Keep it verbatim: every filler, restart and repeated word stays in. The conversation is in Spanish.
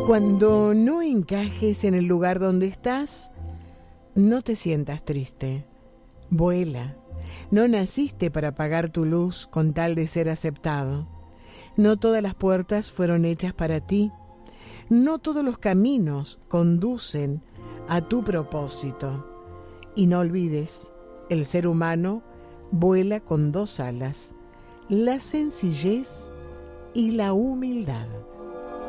Cuando no encajes en el lugar donde estás, no te sientas triste. Vuela. No naciste para apagar tu luz con tal de ser aceptado. No todas las puertas fueron hechas para ti. No todos los caminos conducen a tu propósito. Y no olvides, el ser humano vuela con dos alas, la sencillez y la humildad.